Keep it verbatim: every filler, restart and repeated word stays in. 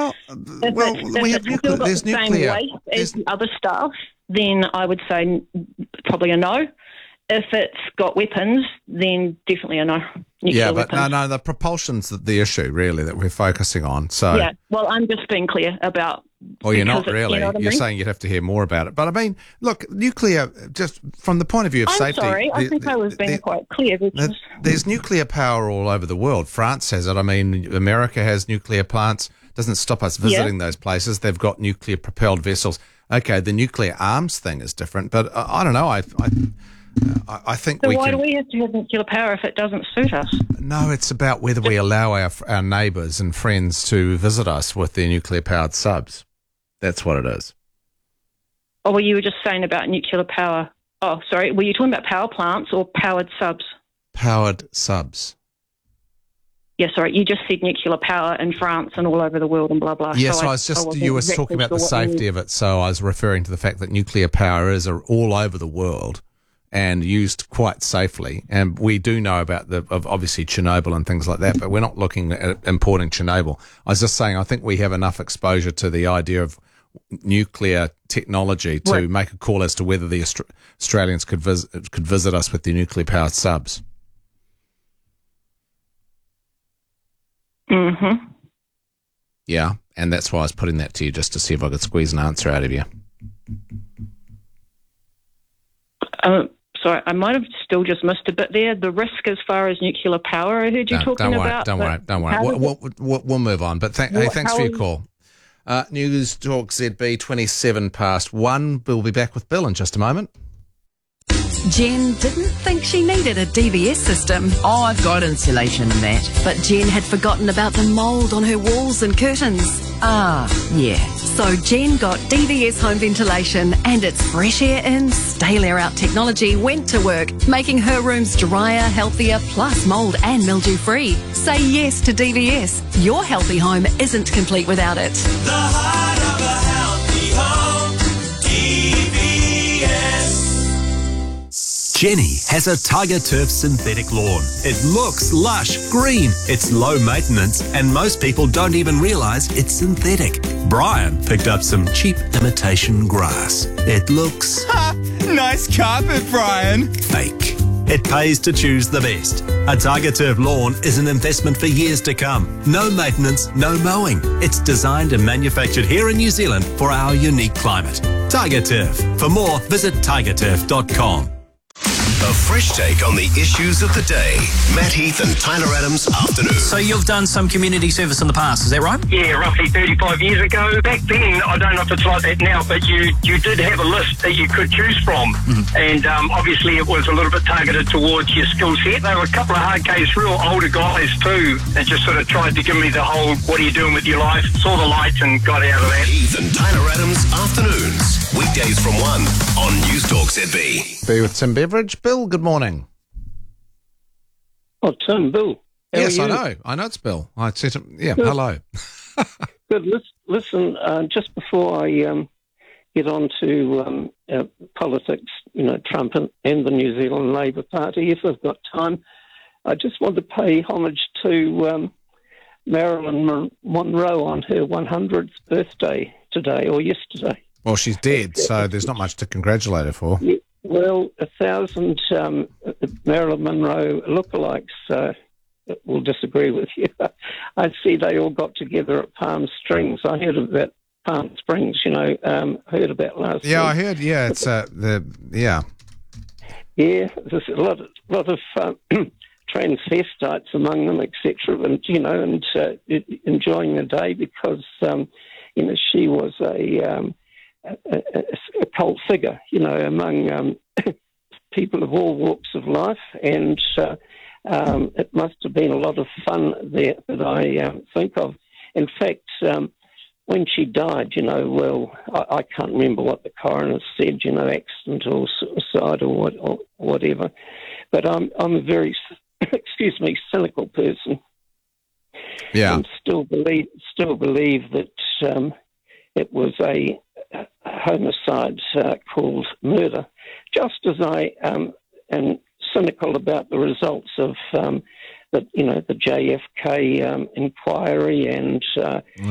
Well, if well, it's, we if have it's nuclear. still got There's the nuclear. same weight as There's, the other stuff, then I would say probably a no. If it's got weapons, then definitely a no. Nuclear yeah, but weapons. no, no, the propulsion's the, the issue really that we're focusing on. So, Yeah, well, I'm just being clear about. well, you're not because it- really. You know what I You're mean? saying you'd have to hear more about it. But I mean, look, nuclear. Just from the point of view of I'm safety. sorry. I the- think I was the- being the- quite clear. Because, the- There's nuclear power all over the world. France has it. I mean, America has nuclear plants. Doesn't stop us visiting Yeah. those places. They've got nuclear propelled vessels. Okay, the nuclear arms thing is different, but uh, I don't know. I, I, I I think so we why can. do we have to have nuclear power if it doesn't suit us? No, it's about whether we allow our our neighbours and friends to visit us with their nuclear powered subs. That's what it is. Oh, well, you were just saying about nuclear power. Oh, sorry. Were you talking about power plants or powered subs? Powered subs. Yeah, sorry. You just said nuclear power in France and all over the world and blah, blah. Yes, so I was just, wasn't you were exactly talking about the sure what you safety meant. of it, so I was referring to the fact that nuclear power is are all over the world and used quite safely. And we do know about the, of obviously Chernobyl and things like that, but we're not looking at importing Chernobyl. I was just saying, I think we have enough exposure to the idea of nuclear technology to Right. make a call as to whether the Aust- Australians could visit, could visit us with their nuclear powered subs. Mm-hmm. Yeah, and that's why I was putting that to you, just to see if I could squeeze an answer out of you. Um, sorry, I might have still just missed a bit there. The risk as far as nuclear power, I heard you No, talking don't worry, about. don't but worry, don't worry. how We'll, does we'll, we'll, we'll move on. But th- hey, What- thanks how for your is- call. Uh, News Talk Z B, twenty-seven past one. We'll be back with Bill in just a moment. Jen didn't think she needed a D V S system, Oh, I've got insulation and that. but Jen had forgotten about the mould on her walls and curtains. Ah, yeah. So Jen got D V S home ventilation, and its fresh air in, stale air out technology went to work, making her rooms drier, healthier, plus mould and mildew free. Say yes to D V S. Your healthy home isn't complete without it. The heart of a healthy home, D V S. Jenny has a Tiger Turf synthetic lawn. It looks lush, green, it's low maintenance, and most people don't even realise it's synthetic. Brian picked up some cheap imitation grass. It looks Ha! Nice carpet, Brian. fake. It pays to choose the best. A Tiger Turf lawn is an investment for years to come. No maintenance, no mowing. It's designed and manufactured here in New Zealand for our unique climate. Tiger Turf. For more, visit tiger turf dot com. A fresh take on the issues of the day. Matt Heath and Tyler Adams afternoon. So you've done some community service in the past, is that right? Yeah, roughly thirty-five years ago. Back then, I don't know if it's like that now, but you, you did have a list that you could choose from. Mm-hmm. And um, obviously it was a little bit targeted towards your skill set. There were a couple of hard case, real older guys too, that just sort of tried to give me the whole, what are you doing with your life? Saw the light and got out of that. Heath and Tyler Adams afternoons. Weekdays from one on News Talk Z B. Be with Tim Beveridge. Bill, good morning. Oh, Tim, Bill. How yes, are I you? know. I know it's Bill. I said, yeah, Good. hello. Good. Lis- Listen, uh, just before I um, get on to um, uh, politics, you know, Trump and, and the New Zealand Labour Party, if I've got time, I just want to pay homage to um, Marilyn Mon- Monroe on her one hundredth birthday today or yesterday. Well, she's dead, so there's not much to congratulate her for. Yeah, well, a thousand um, Marilyn Monroe lookalikes uh, will disagree with you. I see they all got together at Palm Springs. I heard about Palm Springs, you know, um, heard about last Yeah, I week. heard. Yeah, it's uh, the yeah. Yeah, there's a lot of, lot of um, transvestites among them, et cetera, and, you know, and uh, enjoying the day because, um, you know, she was a... Um, A, a, a cult figure, you know, among um, people of all walks of life, and uh, um, it must have been a lot of fun there that I um, think of. In fact, um, when she died, you know, well, I, I can't remember what the coroner said, you know, accident or suicide or, what, or whatever, but I'm I'm a very, excuse me, cynical person. Yeah. And still believe still believe that um, it was a homicide uh, called murder, just as I um, am cynical about the results of um, the, you know, the J F K um, inquiry and uh,